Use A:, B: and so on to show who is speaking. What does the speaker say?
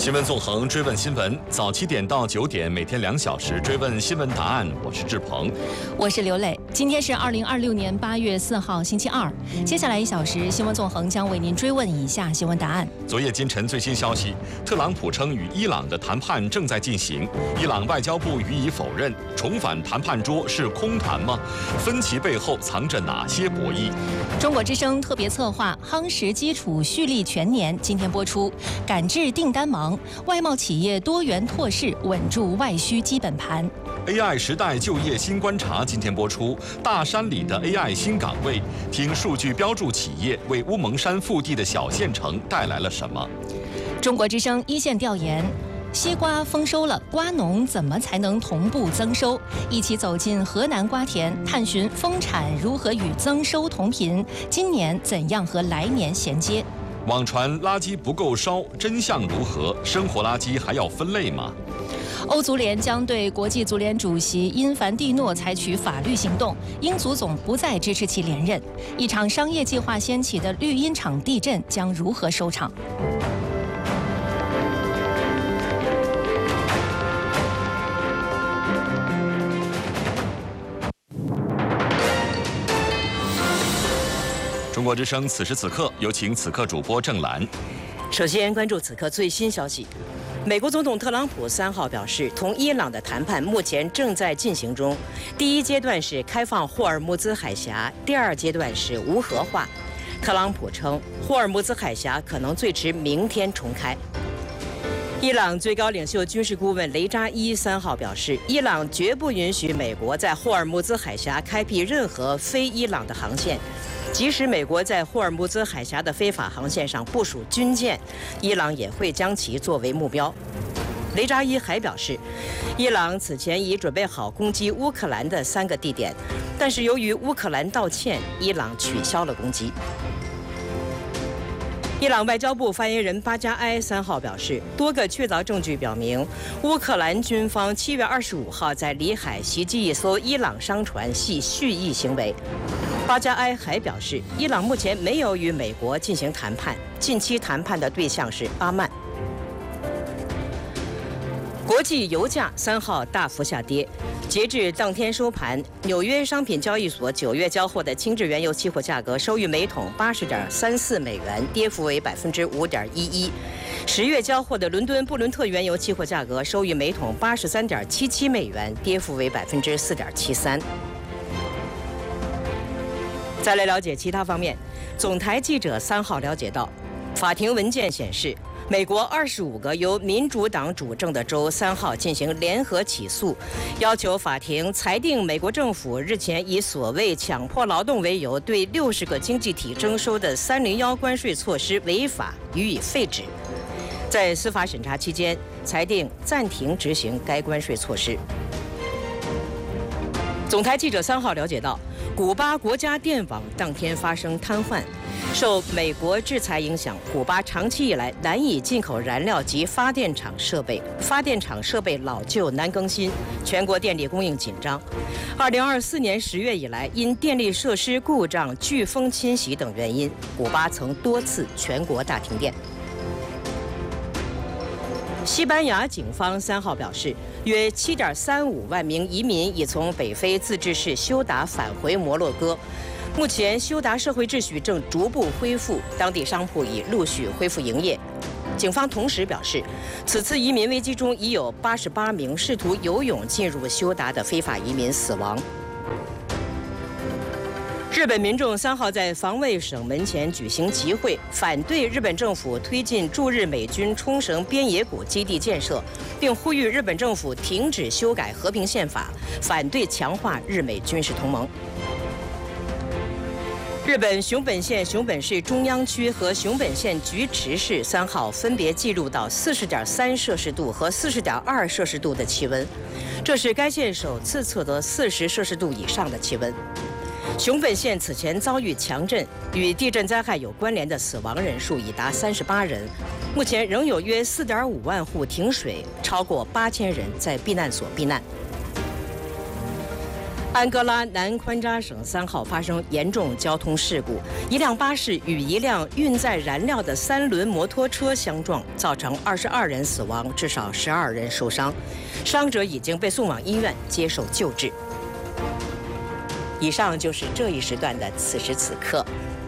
A: 新闻纵横，追问新闻，早7点到9点，每天2小时追问新闻答案。我是志鹏，
B: 我是刘磊。今天是2026年8月4号，星期二。接下来1小时，新闻纵横将为您追问以下新闻答案。
A: 昨夜今晨最新消息，特朗普称与伊朗的谈判正在进行，伊朗外交部予以否认。重返谈判桌是空谈吗？分歧背后藏着哪些博弈？
B: 中国之声特别策划夯实基础蓄力全年今天播出，赶制订单忙，外贸企业多元拓市，稳住外需基本盘。
A: AI 时代就业新观察今天播出，大山里的 AI 新岗位，听数据标注企业为乌蒙山腹地的小县城带来了什么？
B: 中国之声一线调研。西瓜丰收了，瓜农怎么才能同步增收？一起走进河南瓜田，探寻丰产如何与增收同频，今年怎样和来年衔接？
A: 网传垃圾不够烧，真相如何？生活垃圾还要分类吗？
B: 欧足联将对国际足联主席因凡蒂诺采取法律行动，英足总不再支持其连任。一场商业计划掀起的绿茵场地震将如何收场？
A: 中国之声此时此刻，有请此刻主播郑兰。
C: 首先关注此刻最新消息。美国总统特朗普3号表示，同伊朗的谈判目前正在进行中，第一阶段是开放霍尔木兹海峡，第二阶段是无核化。特朗普称，霍尔木兹海峡可能最迟明天重开。伊朗最高领袖军事顾问雷扎伊3号表示，伊朗绝不允许美国在霍尔木兹海峡开辟任何非伊朗的航线。即使美国在霍尔木兹海峡的非法航线上部署军舰，伊朗也会将其作为目标。雷扎伊还表示，伊朗此前已准备好攻击乌克兰的3个地点，但是由于乌克兰道歉，伊朗取消了攻击。伊朗外交部发言人巴加埃3号表示，多个确凿证据表明，乌克兰军方7月25号在里海袭击一艘伊朗商船系蓄意行为。巴加埃还表示，伊朗目前没有与美国进行谈判，近期谈判的对象是阿曼。国际油价3号大幅下跌，截至当天收盘，纽约商品交易所9月交货的轻质原油期货价格收于每桶80.34美元，跌幅为5.11%。10月交货的伦敦布伦特原油期货价格收于每桶83.77美元，跌幅为4.73%。再来了解其他方面，总台记者3号了解到，法庭文件显示，美国25个由民主党主政的州3号进行联合起诉，要求法庭裁定美国政府日前以所谓强迫劳动为由对60个经济体征收的301关税措施违法，予以废止。在司法审查期间，裁定暂停执行该关税措施。总台记者3号了解到，古巴国家电网当天发生瘫痪。受美国制裁影响，古巴长期以来难以进口燃料及发电厂设备，老旧难更新，全国电力供应紧张。2024年10月以来，因电力设施故障、飓风侵袭等原因，古巴曾多次全国大停电。西班牙警方3号表示，约7.35万名移民已从北非自治市休达返回摩洛哥。目前，休达社会秩序正逐步恢复，当地商铺已陆续恢复营业。警方同时表示，此次移民危机中已有88名试图游泳进入休达的非法移民死亡。日本民众3号在防卫省门前举行集会，反对日本政府推进驻日美军冲绳边野古基地建设，并呼吁日本政府停止修改和平宪法，反对强化日美军事同盟。日本熊本县、熊本市中央区和熊本县菊池市3号分别记录到40.3摄氏度和40.2摄氏度的气温，这是该县首次测得40摄氏度以上的气温。熊本县此前遭遇强震，与地震灾害有关联的死亡人数已达38人，目前仍有约4.5万户停水，超过8000人在避难所避难。 安哥拉南昆扎省3号发生严重交通事故，一辆巴士与一辆运载燃料的3轮摩托车相撞，造成22人死亡，至少12人受伤，伤者已经被送往医院接受救治。以上就是这一时段的此时此刻。